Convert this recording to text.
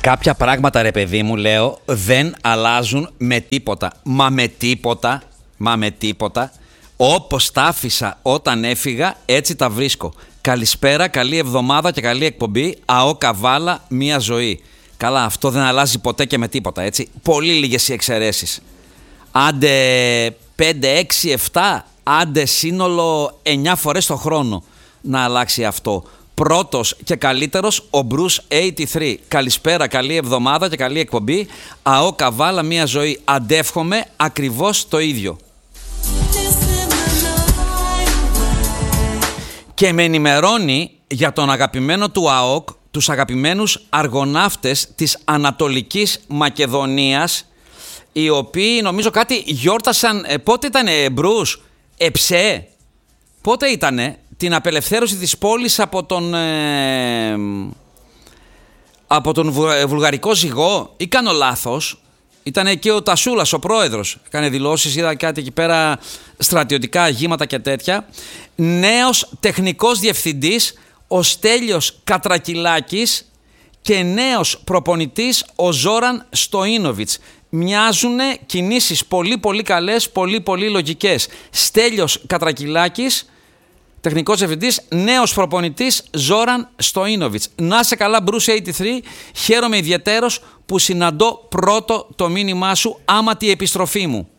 Κάποια πράγματα, ρε παιδί μου, λέω, δεν αλλάζουν με τίποτα. Μα με τίποτα. Όπως τα άφησα όταν έφυγα, έτσι τα βρίσκω. Καλησπέρα, καλή εβδομάδα και καλή εκπομπή. ΑΟ Καβάλα, μία ζωή. Καλά, αυτό δεν αλλάζει ποτέ και με τίποτα, έτσι. Πολύ λίγες οι εξαιρέσεις. Άντε 5, 6, 7, άντε σύνολο 9 φορές το χρόνο να αλλάξει αυτό. Πρώτος και καλύτερος ο Bruce 83. Καλησπέρα, καλή εβδομάδα και καλή εκπομπή. ΑΟ Καβάλα, μία ζωή. Αντεύχομαι ακριβώς το ίδιο. Και με ενημερώνει για τον αγαπημένο του ΑΟΚ, τους αγαπημένους αργοναύτες της Ανατολικής Μακεδονίας, οι οποίοι νομίζω κάτι γιόρτασαν, πότε ήτανε Μπρους, Εψέ, πότε ήτανε, την απελευθέρωση της πόλης από τον βουλγαρικό ζυγό, ή κάνω λάθος? Ήτανε και ο Τασούλας, ο πρόεδρος, έκανε δηλώσεις, είδα κάτι εκεί πέρα, στρατιωτικά αγήματα και τέτοια. Νέος τεχνικός διευθυντής ο Στέλιος Κατρακυλάκης και νέος προπονητής ο Ζόραν Στοΐνοβιτς. Μοιάζουνε κινήσεις πολύ πολύ καλές, πολύ πολύ λογικές. Στέλιος Κατρακυλάκης, τεχνικός διευθυντής, νέος προπονητής Ζόραν Στοΐνοβιτς. Να σε καλά Bruce 83, χαίρομαι ιδιαιτέρως που συναντώ πρώτο το μήνυμά σου, άμα τη επιστροφή μου.